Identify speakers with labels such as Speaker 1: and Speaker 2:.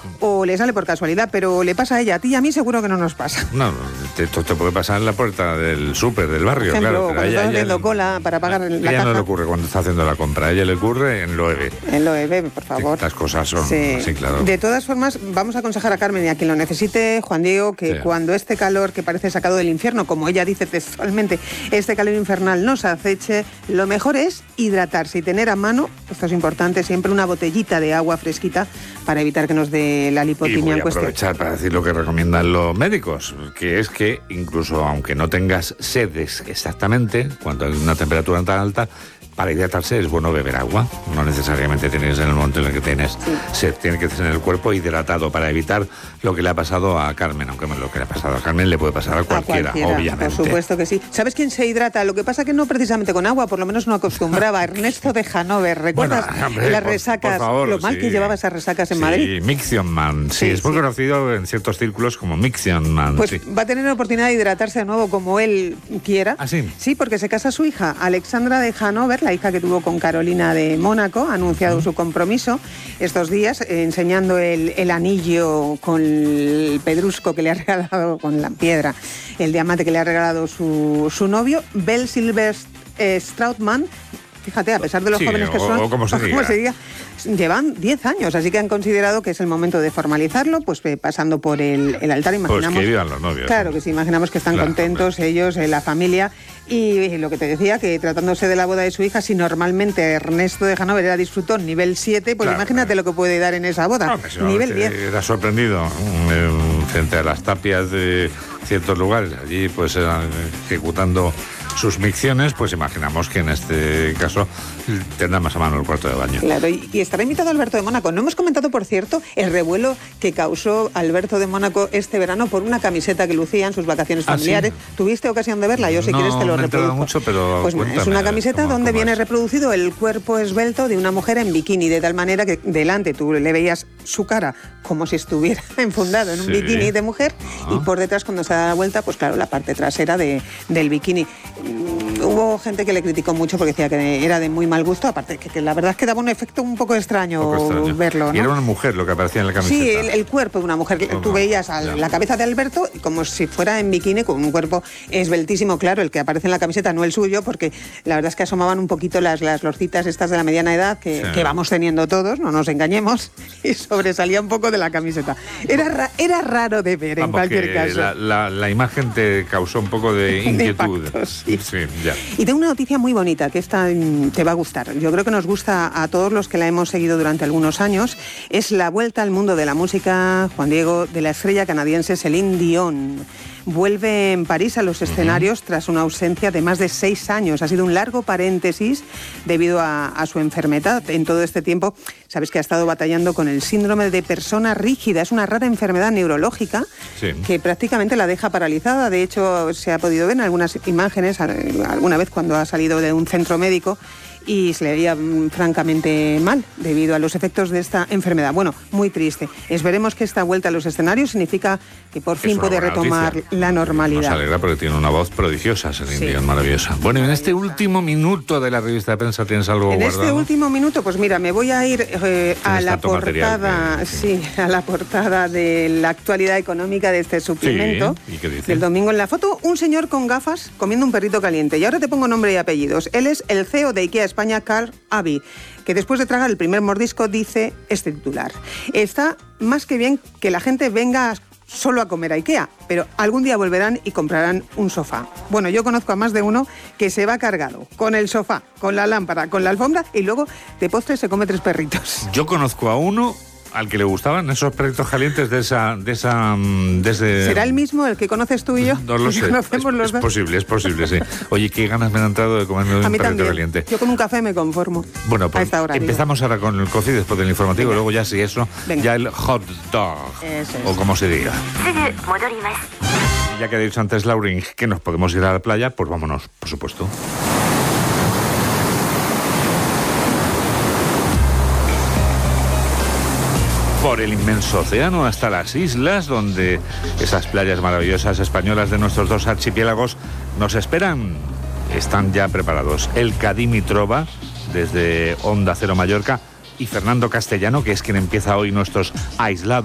Speaker 1: o le sale por casualidad, pero le pasa a ella. A ti y a mí seguro que no nos pasa.
Speaker 2: No, esto te puede pasar en la puerta del súper, del barrio,
Speaker 1: por ejemplo,
Speaker 2: claro.
Speaker 1: Cuando está haciendo cola para pagar la caja.
Speaker 2: A ella no le ocurre cuando está haciendo la compra, a ella le ocurre en Loewe.
Speaker 1: En Loewe, por favor.
Speaker 2: Estas cosas son,
Speaker 1: sí,
Speaker 2: claro.
Speaker 1: De todas formas, vamos a aconsejar a Carmen y a quien lo necesite, Juan Diego, que cuando este calor que parece sacado del infierno, como ella dice textualmente, este calor infernal nos aceche, lo mejor es hidratarse y tener a mano, esto es importante, siempre una botellita de agua fresquita para evitar que nos dé la lipotimia en cuestión.
Speaker 2: Y voy a aprovechar para decir lo que recomiendan los médicos, que es que incluso aunque no tengas sedes exactamente, cuando hay una temperatura tan alta, para hidratarse es bueno beber agua. No necesariamente tienes en el momento en el que tienes sed, tiene que tener el cuerpo hidratado para evitar lo que le ha pasado a Carmen, aunque lo que le ha pasado a Carmen le puede pasar a cualquiera, obviamente.
Speaker 1: Por supuesto que sí. ¿Sabes quién se hidrata? Lo que pasa que no precisamente con agua, por lo menos no acostumbraba. Ernesto de Hanover, ¿recuerdas las resacas?
Speaker 2: Por favor,
Speaker 1: lo mal que llevaba esas resacas en Madrid.
Speaker 2: Sí, Mixion Man, es muy conocido en ciertos círculos como Mixion Man.
Speaker 1: Pues va a tener la oportunidad de hidratarse de nuevo como él quiera.
Speaker 2: ¿Ah, sí?
Speaker 1: Sí, porque se casa su hija, Alexandra de Hanover, la hija que tuvo con Carolina de Mónaco, ha anunciado su compromiso estos días, enseñando el anillo con el pedrusco que le ha regalado, con la piedra, el diamante que le ha regalado su novio, Bell Silver Strautman. Fíjate, a pesar de los jóvenes que son,
Speaker 2: ¿cómo se diga?
Speaker 1: Llevan 10 años, así que han considerado que es el momento de formalizarlo, pues pasando por el altar, imaginamos.
Speaker 2: Pues que vivan los novios.
Speaker 1: Claro que sí, imaginamos que están contentos ellos, la familia, y lo que te decía, que tratándose de la boda de su hija, si normalmente Ernesto de Hanover era disfrutón nivel 7, pues imagínate lo que puede dar en esa boda, nivel 10.
Speaker 2: Era sorprendido frente a las tapias de ciertos lugares, allí pues ejecutando sus micciones, pues imaginamos que en este caso tendrá más a mano el cuarto de baño.
Speaker 1: Claro, y estará invitado Alberto de Mónaco. No hemos comentado, por cierto, el revuelo que causó Alberto de Mónaco este verano por una camiseta que lucía en sus vacaciones familiares. ¿Sí? ¿Tuviste ocasión de verla? Yo si quieres te lo reproduzco.
Speaker 2: Mucho, pero
Speaker 1: pues es una camiseta donde viene reproducido el cuerpo esbelto de una mujer en bikini, de tal manera que delante tú le veías su cara como si estuviera enfundado en un bikini de mujer, y por detrás, cuando se da la vuelta, pues claro, la parte trasera del bikini. Hubo gente que le criticó mucho porque decía que era de muy mal gusto, aparte que la verdad es que daba un efecto un poco extraño verlo, ¿no?
Speaker 2: Y era una mujer lo que aparecía en la camiseta.
Speaker 1: Sí, el cuerpo de una mujer. Tú veías la cabeza de Alberto como si fuera en bikini, con un cuerpo esbeltísimo, claro, el que aparece en la camiseta, no el suyo, porque la verdad es que asomaban un poquito las lorcitas estas de la mediana edad que vamos teniendo todos, no nos engañemos, y sobresalía un poco de la camiseta. Era raro de ver, en cualquier caso.
Speaker 2: La imagen te causó un poco de inquietud.
Speaker 1: De facto, sí. Y tengo una noticia muy bonita, que esta te va a gustar. Yo creo que nos gusta a todos los que la hemos seguido durante algunos años. Es la vuelta al mundo de la música, Juan Diego, de la estrella canadiense Celine Dion. Vuelve en París a los escenarios tras una ausencia de más de 6 años. Ha sido un largo paréntesis debido a su enfermedad. En todo este tiempo, sabes que ha estado batallando con el síndrome de persona rígida. Es una rara enfermedad neurológica que prácticamente la deja paralizada. De hecho, se ha podido ver en algunas imágenes, alguna vez cuando ha salido de un centro médico, y se le veía francamente mal debido a los efectos de esta enfermedad. Bueno, muy triste. Esperemos que esta vuelta a los escenarios significa que por fin puede retomar la normalidad.
Speaker 2: Nos alegra porque tiene una voz prodigiosa, Celine Dion, maravillosa. Bueno, y en este último minuto de la revista de prensa, ¿tienes algo guardado?
Speaker 1: En este último minuto, pues mira, me voy a ir a la portada, a la portada de la actualidad económica de este suplemento.
Speaker 2: ¿Y qué dice?
Speaker 1: Del domingo. En la foto, un señor con gafas comiendo un perrito caliente. Y ahora te pongo nombre y apellidos. Él es el CEO de IKEA España, Carl Aby, que después de tragar el primer mordisco dice este titular: está más que bien que la gente venga solo a comer a IKEA, pero algún día volverán y comprarán un sofá. Bueno, yo conozco a más de uno que se va cargado con el sofá, con la lámpara, con la alfombra, y luego de postre se come 3 perritos.
Speaker 2: Yo conozco a uno al que le gustaban esos perritos calientes de ese...
Speaker 1: ¿Será el mismo el que conoces tú y yo?
Speaker 2: No lo sé. Es posible, sí. Oye, qué ganas me han entrado de comerme un perrito caliente.
Speaker 1: Yo con un café me conformo.
Speaker 2: Bueno, pues empezamos ahora con el coffee después del informativo. Luego ya sí eso, ya el hot dog, o como se diga. Ya que ha dicho antes Laurin que nos podemos ir a la playa, pues vámonos, por supuesto. Por el inmenso océano hasta las islas, donde esas playas maravillosas españolas de nuestros 2 archipiélagos nos esperan. Están ya preparados el Cadí Trova, desde Onda Cero Mallorca, y Fernando Castellano, que es quien empieza hoy nuestros aislados